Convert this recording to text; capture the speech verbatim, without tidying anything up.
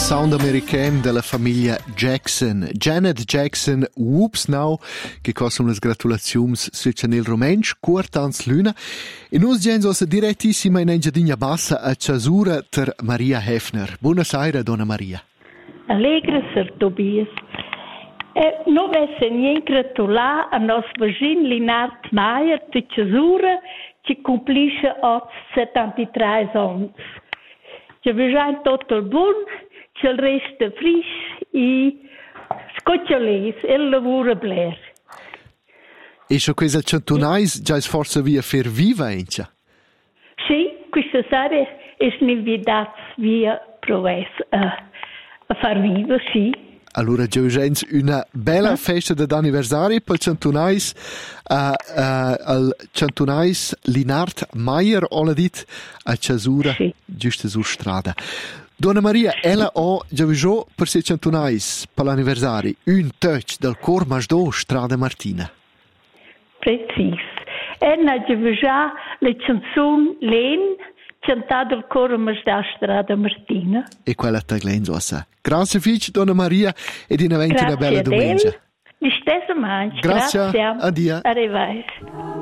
sound american della famiglia Jackson. Janet Jackson, Whoops Now, che costano le gratulazioni sul Chanel Romensch, quartans luna. E noi siamo direttissima in Engiadina Bassa a Ciasura per Maria Hefner. Buonasera, donna Maria. Allegra, Sir Tobias. Eh, noi vogliamo gratulare a nostro vicino Linard Maier di Ciasura, che complisce oggi settantatré anni. Ci vediamo tutto il buon, ci resta frisco e scocciolese e lavoro bler. E su questa centunais già è forse via fer viva, Encia? Sì, questa sera è un'invitata via provessa a, a far viva, sì. Allora, Giugens, una bella festa d'anniversario per centunais uh, uh, al centunais Linard Maier, ho dit, a Ciasura, sì. Giusto su strada. Donna Maria, ella ha già visto per se centunais per l'anniversario un touch del cor Masdo Strada Martina. Precis. E ha già visto le canzoni Len cantata al coro Masdo Strada Martina. E quella taglenzo a sa. Grazie fici, donna Maria, e di una bella domenica. Grazie a te. Di stessa mangia. Grazie. Grazie. Addio. Arrivederci.